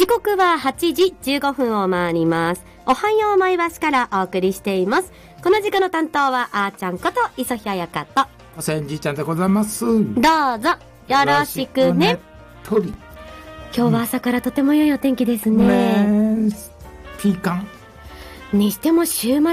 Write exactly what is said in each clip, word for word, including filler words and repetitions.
時刻ははちじじゅうごふんを回ります。おはようまいわしからお送りしています。この時間の担当はあーちゃんこと磯日彩香とおせんじいちゃんでございます。どうぞよろしくね。 とり今日は朝からとても良いお天気ですね。 ねピーカンにしても週末暑か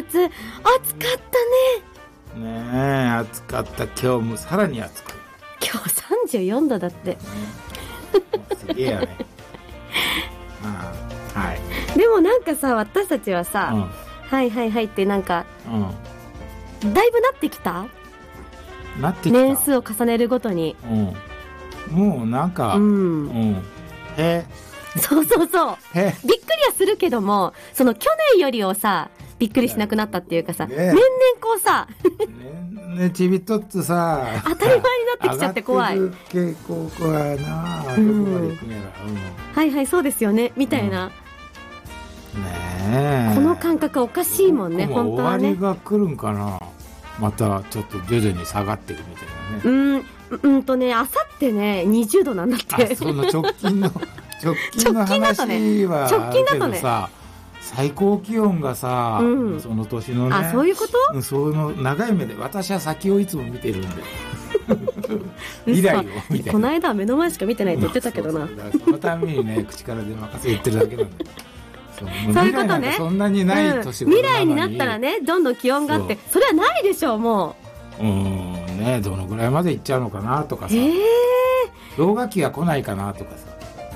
ったね。ねえ暑かった。今日もさらに暑く。 今日さんじゅうよんどだって、ね、 すげえやねああ、はい、 でもなんかさ私たちはさ、うん、はいはいはいってなんか、うん、だいぶなってきたなってきた年数を重ねるごとに、 うん、もうなんか、うんうん、へそうそうそうびっくりはするけどもその去年よりをさびっくりしなくなったっていうかさ、ね、年々こうさねちびっとってさ当たり前になってきちゃって怖い上がってる傾向やな、うん、どこまで行くんやら、うん、 はいはいそうですよねみたいな、 うん、ねえこの感覚おかしいもんね本当はね。 終わりが来るんかな。またちょっと徐々に下がってるみたいなね。うんうんとねあさってねにじゅうどなんだって。 あその直近の直近の話は直近だとねさ最高気温がさ、うん、その年のねあそういうこと、 その長い目で私は先をいつも見てるんで未来を見てる。 この間は目の前しか見てないって言ってたけどな、 そうそうそうそのためにね口から出まかせ言ってるだけなんだそうそういうことね。 そんなにない年頃なのに、 うん、未来になったらねどんどん気温があってそれはないでしょう。もううんねどのぐらいまでいっちゃうのかなとかさ、えー、氷河期が来ないかなとかさ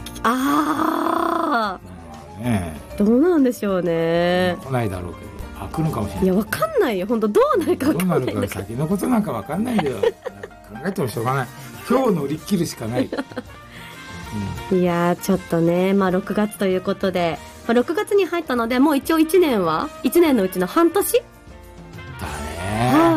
ああ、ね、 どうなんでしょうね。 来ないだろうけどあ来るかもしれない。 いやわかんないよ本当どうなるか分かんないんだけどどうなるか先のことなんかわかんないよ考えてもしょうがない。今日乗り切るしかない、 うん、いやちょっとね、まあ、ろくがつということで、まあ、ろくがつに入ったのでもう一応いちねんはいちねんのうちの半年だね。 は